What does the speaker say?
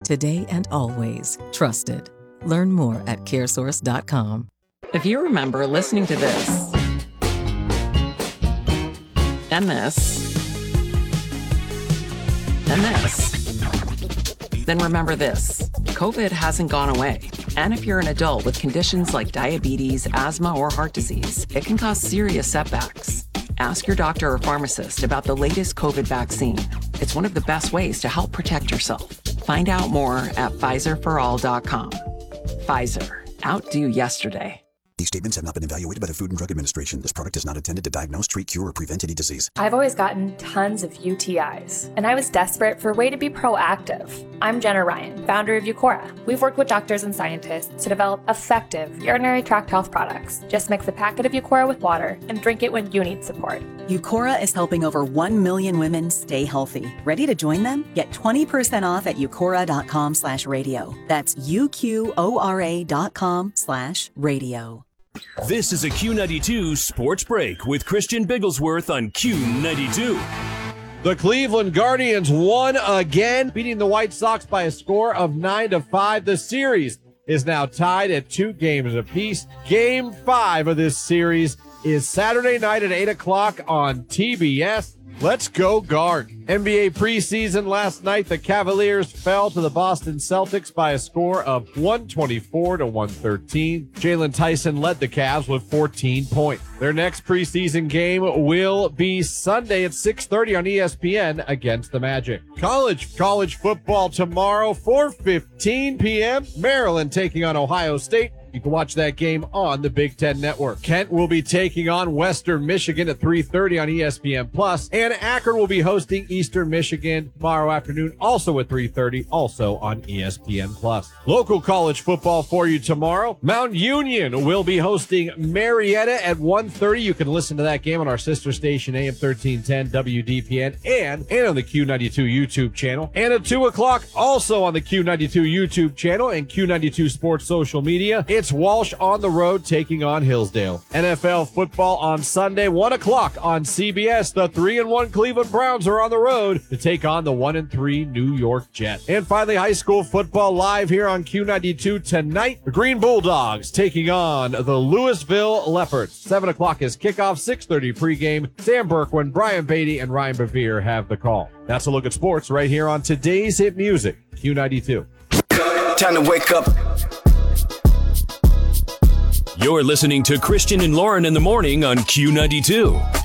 Today and always. Trusted. Learn more at caresource.com. If you remember listening to this, and this, and this, then remember this. COVID hasn't gone away. And if you're an adult with conditions like diabetes, asthma, or heart disease, it can cause serious setbacks. Ask your doctor or pharmacist about the latest COVID vaccine. It's one of the best ways to help protect yourself. Find out more at PfizerForAll.com. Pfizer. Outdo yesterday. These statements have not been evaluated by the Food and Drug Administration. This product is not intended to diagnose, treat, cure, or prevent any disease. I've always gotten tons of UTIs, and I was desperate for a way to be proactive. I'm Jenna Ryan, founder of Eucora. We've worked with doctors and scientists to develop effective urinary tract health products. Just mix a packet of Eucora with water and drink it when you need support. Eucora is helping over 1 million women stay healthy. Ready to join them? Get 20% off at eucora.com/radio. That's UQORA.com/radio. This is a Q92 Sports Break with Christian Bigglesworth on Q92. The Cleveland Guardians won again, beating the White Sox by a score of 9-5. The series is now tied at 2 games apiece. Game 5 of this series is Saturday night at 8 o'clock on TBS. Let's go Guard. NBA preseason last night, the Cavaliers fell to the Boston Celtics by a score of 124-113. Jalen Tyson led the Cavs with 14 points. Their next preseason game will be Sunday at 6:30 on ESPN against the Magic. College football tomorrow, 4:15 p.m. Maryland taking on Ohio State. You can watch that game on the Big Ten Network. Kent will be taking on Western Michigan at 3:30 on ESPN+. And Akron will be hosting Eastern Michigan tomorrow afternoon, also at 3:30, also on ESPN+. Local college football for you tomorrow. Mount Union will be hosting Marietta at 1:30. You can listen to that game on our sister station, AM 1310 WDPN, and on the Q92 YouTube channel. And at 2 o'clock, also on the Q92 YouTube channel and Q92 Sports social media, it's Walsh on the road taking on Hillsdale. NFL football on Sunday, 1 o'clock on CBS. The 3-1 Cleveland Browns are on the road to take on the 1-3 New York Jets. And finally, high school football live here on Q92 tonight. The Green Bulldogs taking on the Louisville Leopards. 7 o'clock is kickoff, 6:30 pregame. Sam Berkwin, Brian Beatty, and Ryan Bevere have the call. That's a look at sports right here on today's hit music, Q92. Time to wake up. You're listening to Christian and Lauren in the morning on Q92.